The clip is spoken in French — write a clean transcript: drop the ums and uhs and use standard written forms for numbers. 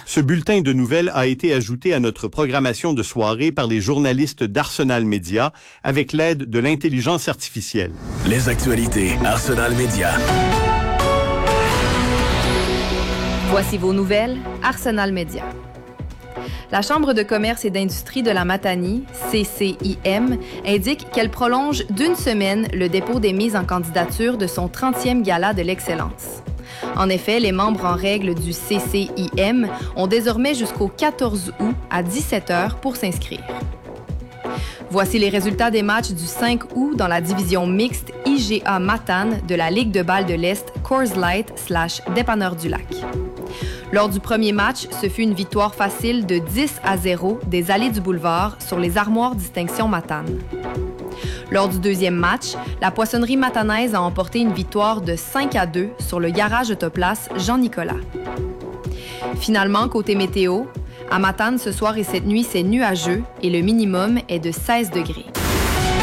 Ce bulletin de nouvelles a été ajouté à notre programmation de soirée par les journalistes d'Arsenal Média avec l'aide de l'intelligence artificielle. Les actualités Arsenal Média. Voici vos nouvelles, Arsenal Média. La Chambre de commerce et d'industrie de la Matanie, CCIM, indique qu'elle prolonge d'1 semaine le dépôt des mises en candidature de son 30e Gala de l'Excellence. En effet, les membres en règle du CCIM ont désormais jusqu'au 14 août à 17h pour s'inscrire. Voici les résultats des matchs du 5 août dans la division mixte IGA Matane de la Ligue de balle de l'Est Coors Light / Dépanneur du Lac. Lors du premier match, ce fut une victoire facile de 10-0 des Allées du Boulevard sur les Armoires Distinction Matane. Lors du deuxième match, la poissonnerie matanaise a emporté une victoire de 5-2 sur le garage Autoplace Jean-Nicolas. Finalement, côté météo, à Matane ce soir et cette nuit, c'est nuageux et le minimum est de 16 degrés.